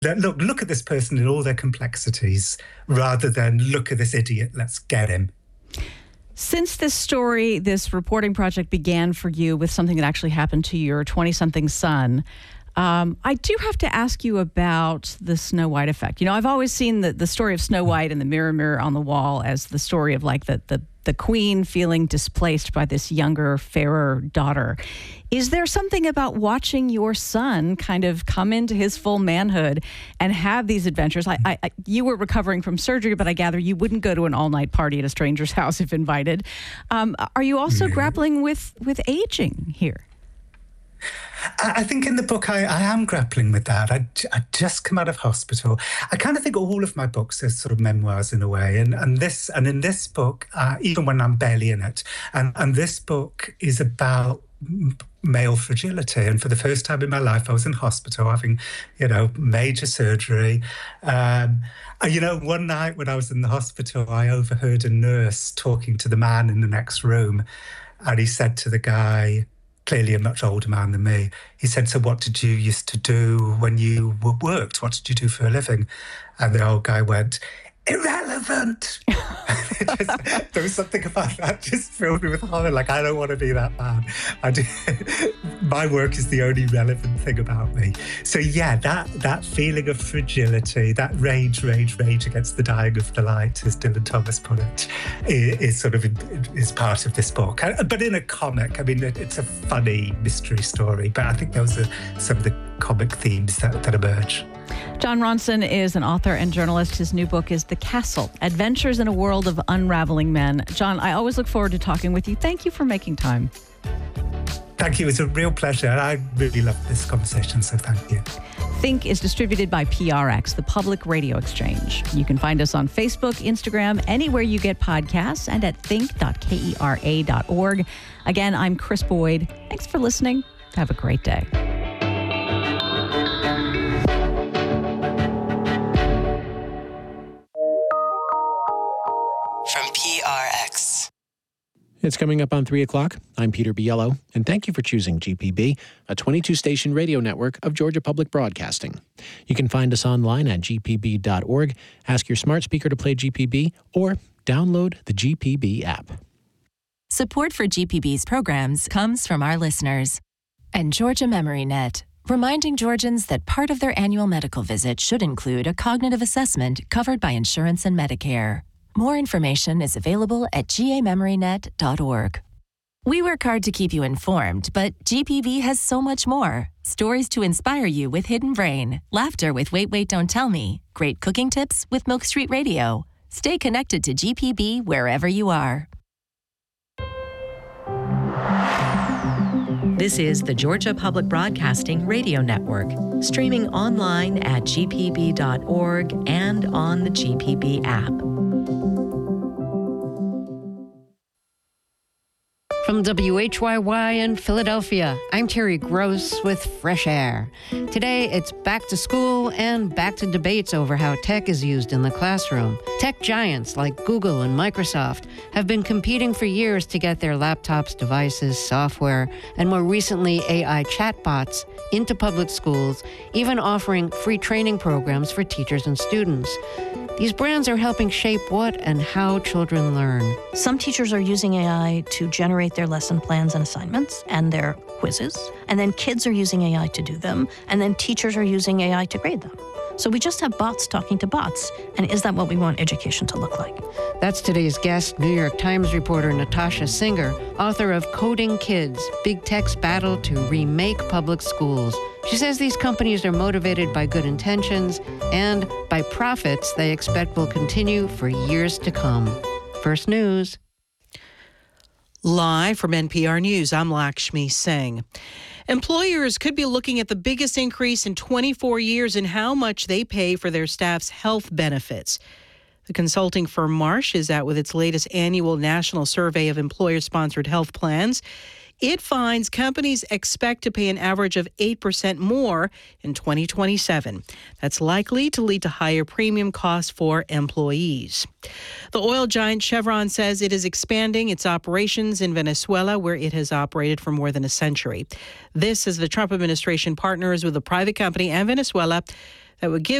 look at this person in all their complexities, rather than look at this idiot, let's get him. Since this story, this reporting project began for you with something that actually happened to your 20-something son, I do have to ask you about the Snow White effect. I've always seen the story of Snow White and the mirror, mirror on the wall as the story of like the queen feeling displaced by this younger, fairer daughter. Is there something about watching your son kind of come into his full manhood and have these adventures? You were recovering from surgery, but I gather you wouldn't go to an all-night party at a stranger's house if invited. Are you also grappling with aging here? I think in the book I am grappling with that. I just come out of hospital. I kind of think all of my books are sort of memoirs in a way, and in this book, even when I'm barely in it, and this book is about male fragility. And for the first time in my life, I was in hospital having, major surgery. One night when I was in the hospital, I overheard a nurse talking to the man in the next room, and he said to the guy, clearly a much older man than me, he said, "So what did you used to do when you worked? What did you do for a living?" And the old guy went, "Irrelevant." There was something about that just filled me with horror. Like, I don't want to be that man. My work is the only relevant thing about me. So yeah, that feeling of fragility, that rage against the dying of the light, as Dylan Thomas put it, is part of this book. But in a comic, I mean, it's a funny mystery story, but I think those are some of the comic themes that emerge. Jon Ronson is an author and journalist. His new book is The Castle, Adventures in a World of Unraveling Men. Jon, I always look forward to talking with you. Thank you for making time. Thank you. It's a real pleasure. I really loved this conversation, so thank you. Think is distributed by PRX, the Public Radio Exchange. You can find us on Facebook, Instagram, anywhere you get podcasts, and at think.kera.org. Again, I'm Chris Boyd. Thanks for listening. Have a great day. From PRX. It's coming up on 3 o'clock. I'm Peter Biello, and thank you for choosing GPB, a 22-station radio network of Georgia Public Broadcasting. You can find us online at gpb.org, ask your smart speaker to play GPB, or download the GPB app. Support for GPB's programs comes from our listeners. And Georgia MemoryNet, reminding Georgians that part of their annual medical visit should include a cognitive assessment covered by insurance and Medicare. More information is available at gamemorynet.org. We work hard to keep you informed, but GPB has so much more. Stories to inspire you with Hidden Brain, laughter with Wait, Wait, Don't Tell Me, great cooking tips with Milk Street Radio. Stay connected to GPB wherever you are. This is the Georgia Public Broadcasting Radio Network, streaming online at gpb.org and on the GPB app. From WHYY in Philadelphia, I'm Terry Gross with Fresh Air. Today, it's back to school and back to debates over how tech is used in the classroom. Tech giants like Google and Microsoft have been competing for years to get their laptops, devices, software, and more recently, AI chatbots into public schools, even offering free training programs for teachers and students. These brands are helping shape what and how children learn. Some teachers are using AI to generate their lesson plans and assignments and their quizzes, and then kids are using AI to do them, and then teachers are using AI to grade them. So we just have bots talking to bots, and is that what we want education to look like? That's today's guest, New York Times reporter Natasha Singer, author of Coding Kids, Big Tech's Battle to Remake Public Schools. She says these companies are motivated by good intentions and by profits they expect will continue for years to come. First News. Live from NPR News, I'm Lakshmi Singh. Employers could be looking at the biggest increase in 24 years in how much they pay for their staff's health benefits. The consulting firm Marsh is out with its latest annual national survey of employer-sponsored health plans. It finds companies expect to pay an average of 8% more in 2027. That's likely to lead to higher premium costs for employees. The oil giant Chevron says it is expanding its operations in Venezuela, where it has operated for more than a century. This as the Trump administration partners with a private company and Venezuela. that would give